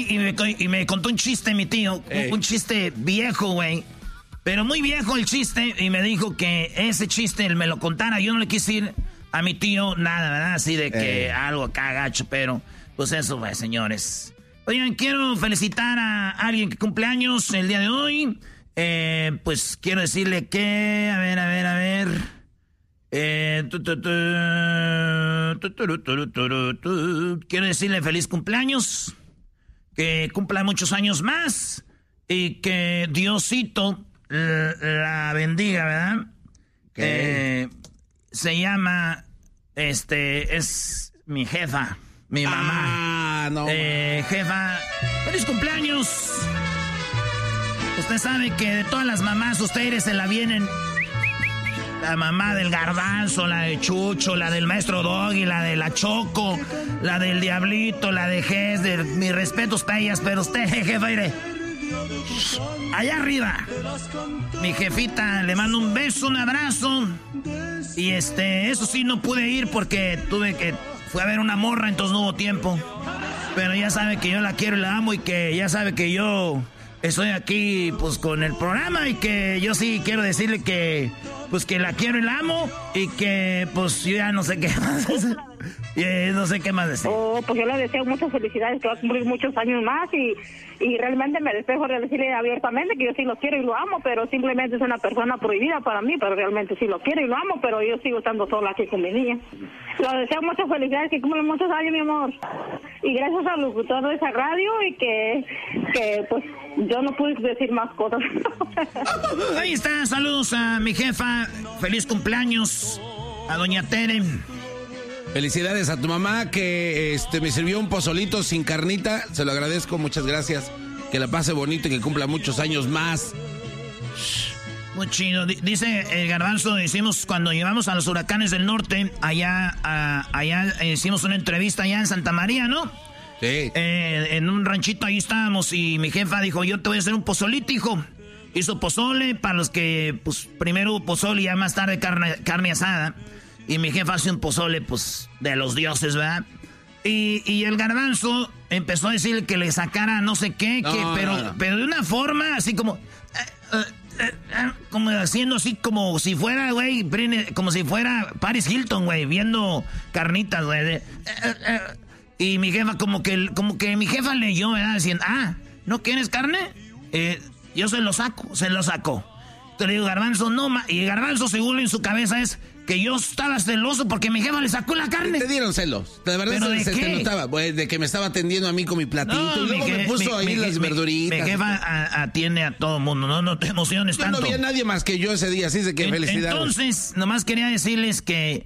y me contó un chiste mi tío, un chiste viejo, güey. Pero muy viejo el chiste, y me dijo que ese chiste él me lo contara. Yo no le quise decir a mi tío nada, ¿verdad? Así de que algo acá gacho, pero pues eso, güey, señores. Oigan, quiero felicitar a alguien que cumple años el día de hoy. Pues quiero decirle que, a ver. Quiero decirle feliz cumpleaños, que cumpla muchos años más y que Diosito la bendiga, ¿verdad? Se llama, es mi jefa, mi mamá. Jefa, feliz cumpleaños. Usted sabe que de todas las mamás ustedes se la vienen. La mamá del Garbanzo, la de Chucho, la del maestro Doggy, la de la Choco, la del Diablito, la de Hesder. Mis respetos para ellas, pero usted, jefa, mire, allá arriba, mi jefita, le mando un beso, un abrazo. Y eso sí, no pude ir porque fui a ver una morra, entonces no hubo tiempo. Pero ya sabe que yo la quiero y la amo, y que ya sabe que yo estoy aquí pues con el programa, y que yo sí quiero decirle que pues que la quiero y la amo, y que pues yo ya no sé qué más no sé qué más decir. Pues yo le deseo muchas felicidades, que va a cumplir muchos años más, y realmente me despejo de decirle abiertamente que yo sí lo quiero y lo amo, pero simplemente es una persona prohibida para mí, pero realmente sí lo quiero y lo amo, pero yo sigo estando sola aquí con mi niña. Le deseo muchas felicidades, que cumplan muchos años, mi amor, y gracias al locutor de esa radio, y que pues yo no pude decir más cosas. Ahí está, saludos a mi jefa, feliz cumpleaños a doña Tere. Felicidades a tu mamá, que me sirvió un pozolito sin carnita, se lo agradezco, muchas gracias, que la pase bonito y que cumpla muchos años más. Muy chido, dice el Garbanzo, hicimos cuando llevamos a los huracanes del norte, allá hicimos una entrevista allá en Santa María, ¿no? Sí. En un ranchito ahí estábamos, y mi jefa dijo, yo te voy a hacer un pozolito, hijo. Hizo pozole, para los que, pues, primero pozole y ya más tarde carne asada. Y mi jefa hace un pozole, pues, de los dioses, ¿verdad? Y el Garbanzo empezó a decirle que le sacara no sé qué, pero de una forma así como haciendo así como si fuera, güey, como si fuera Paris Hilton, güey, viendo carnitas, güey. Y mi jefa como que mi jefa leyó, ¿verdad? Diciendo, ¿no quieres carne? Yo se lo saco. Te le digo, Garbanzo, no, y Garbanzo según en su cabeza es que yo estaba celoso porque mi jefa le sacó la carne. Te dieron celos. De verdad se notaba, pues, de que me estaba atendiendo a mí con mi platito, y luego me puso ahí las verduritas. Mi jefa atiende a todo mundo, no te emociones tanto. No había nadie más que yo ese día, así de que felicidades. Entonces, nomás quería decirles que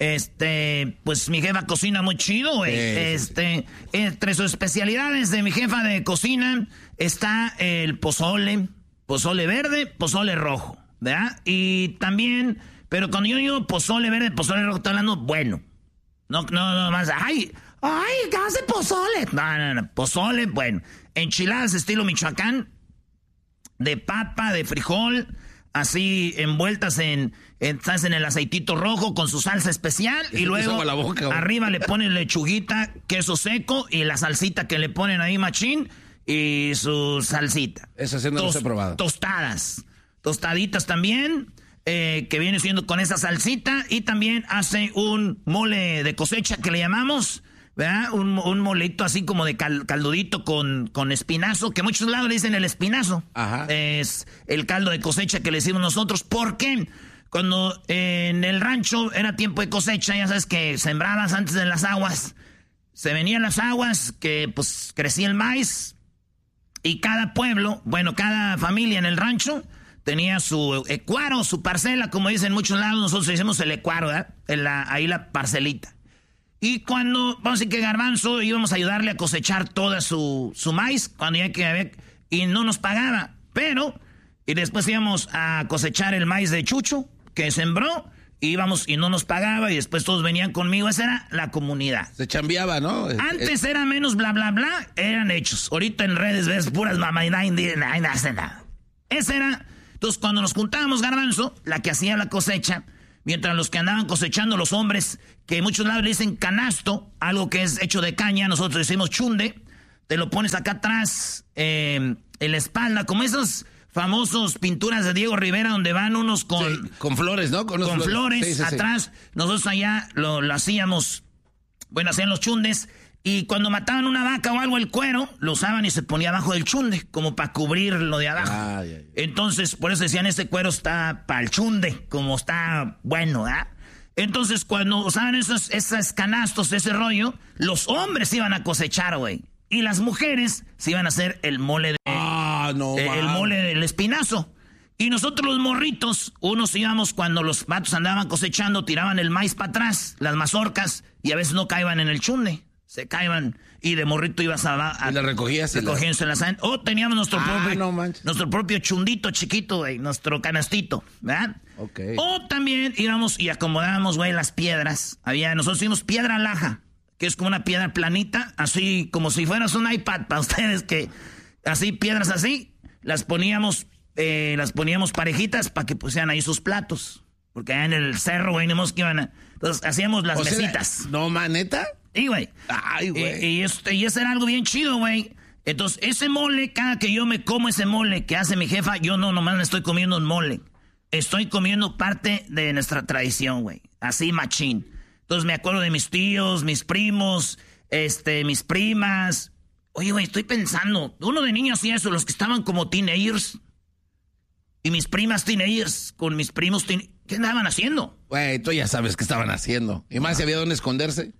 pues mi jefa cocina muy chido, güey. Entre sus especialidades de mi jefa de cocina está el pozole verde, pozole rojo, ¿verdad? Y también, pero cuando yo digo pozole verde, pozole rojo, estoy hablando bueno. No más, ay, ¿qué hace pozole? No, pozole, bueno. Enchiladas estilo Michoacán, de papa, de frijol, así envueltas en el aceitito rojo con su salsa especial, y luego arriba le ponen lechuguita, queso seco y la salsita que le ponen ahí machín y su salsita. Eso sí no lo he probado. Tostaditas también, que viene siendo con esa salsita, y también hace un mole de cosecha que le llamamos, ¿verdad? Un molito así como de caldudito con espinazo, que muchos lados le dicen el espinazo. Ajá. Es el caldo de cosecha que le decimos nosotros. ¿Por qué? Cuando en el rancho era tiempo de cosecha, ya sabes que sembrabas antes de las aguas. Se venían las aguas, que pues crecía el maíz, y cada pueblo, cada familia en el rancho tenía su ecuaro, su parcela, como dicen en muchos lados, nosotros decimos el ecuaro, ¿verdad? Ahí la parcelita. Y cuando, vamos a decir que Garbanzo íbamos a ayudarle a cosechar toda su maíz, cuando ya que había, y no nos pagaba, y después íbamos a cosechar el maíz de Chucho, que sembró, íbamos y no nos pagaba, y después todos venían conmigo. Esa era la comunidad. Se chambeaba, ¿no? Antes era menos bla, bla, bla, eran hechos. Ahorita en redes ves puras mamá y nadie hace nada. Esa era. Entonces, cuando nos juntábamos, Garbanzo, la que hacía la cosecha, mientras los que andaban cosechando, los hombres, que muchos lados le dicen canasto, algo que es hecho de caña, nosotros decimos chunde, te lo pones acá atrás, en la espalda, como esos famosos pinturas de Diego Rivera donde van unos con flores, ¿no? Con flores atrás. Nosotros allá lo hacíamos, bueno, hacían los chundes. Y cuando mataban una vaca o algo, el cuero, lo usaban y se ponía abajo del chunde, como para cubrir lo de abajo. Entonces, por eso decían, ese cuero está para el chunde, como está bueno, ¿verdad? Entonces, cuando usaban esos canastos, ese rollo, los hombres iban a cosechar, güey. Y las mujeres se iban a hacer el mole el mole del espinazo. Y nosotros los morritos, unos íbamos cuando los vatos andaban cosechando, tiraban el maíz para atrás, las mazorcas, y a veces no caían en el chunde. Se caían y de morrito ibas a ¿y la recogías? Recogíanse en la sangre. O teníamos nuestro propio chundito chiquito, güey, nuestro canastito, ¿verdad? Okay. O también íbamos y acomodábamos, güey, las piedras. Nosotros hicimos piedra laja, que es como una piedra planita, así como si fueras un iPad para ustedes, que así, piedras así, las poníamos parejitas para que pusieran ahí sus platos. Porque allá en el cerro, güey, que iban a... Entonces hacíamos las mesitas. ¿No, maneta? Sí, güey. Ay, güey. Y eso era algo bien chido, güey. Entonces, ese mole, cada que yo me como ese mole que hace mi jefa, yo no nomás me estoy comiendo un mole. Estoy comiendo parte de nuestra tradición, güey. Así, machín. Entonces, me acuerdo de mis tíos, mis primos, mis primas. Oye, güey, estoy pensando. Uno de niños hacía eso, los que estaban como teenagers. Y mis primas teenagers, con mis primos teenagers. ¿Qué andaban haciendo? Güey, tú ya sabes qué estaban haciendo. Y más si había donde esconderse.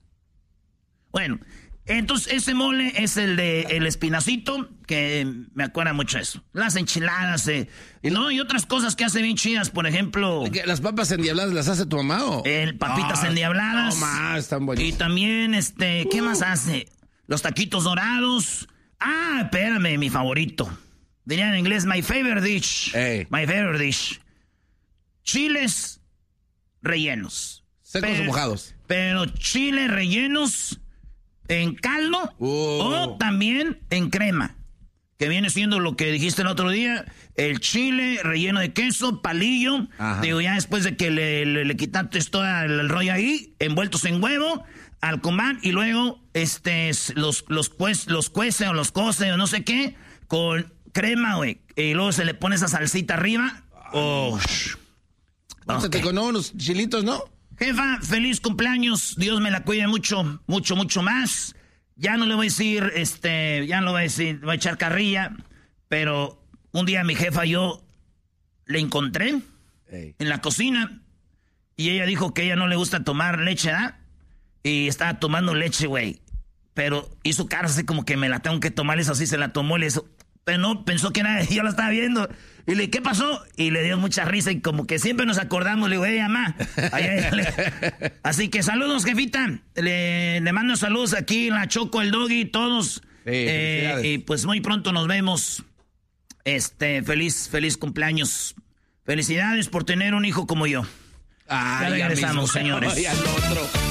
Bueno, entonces ese mole es el espinacito, que me acuerda mucho eso. Las enchiladas, y otras cosas que hace bien chidas, por ejemplo... ¿Las papas endiabladas las hace tu mamá o...? Papitas endiabladas. No más, están buenísimas. Y también, ¿qué más hace? Los taquitos dorados. Ah, espérame, mi favorito. Diría en inglés, my favorite dish. Hey. My favorite dish. Chiles rellenos. ¿Secos o mojados? Pero chiles rellenos en caldo o también en crema. Que viene siendo lo que dijiste el otro día. El chile relleno de queso, palillo. Ajá. Digo, ya después de que le quitaste todo el rollo ahí, envueltos en huevo, al comal, y luego los cuece o los cose o no sé qué, con crema, güey. Y luego se le pone esa salsita arriba. Pásate con unos chilitos, ¿no? Jefa, feliz cumpleaños. Dios me la cuide mucho, mucho, mucho más. Ya no le voy a decir, ya no le voy a decir, voy a echar carrilla. Pero un día mi jefa yo le encontré en la cocina. Y ella dijo que a ella no le gusta tomar leche, ¿ah? Y estaba tomando leche, güey. Pero hizo cara así como que me la tengo que tomar, eso así se la tomó, le hizo... Pero no, pensó que nada, yo la estaba viendo. Y le dije, ¿qué pasó? Y le dio mucha risa y como que siempre nos acordamos. Le digo, mamá. Así que saludos, jefita. Le mando saludos aquí, la Choco, el Doggy, todos. Y pues muy pronto nos vemos. Feliz cumpleaños. Felicidades por tener un hijo como yo. Ya regresamos, señores. Ay, al otro.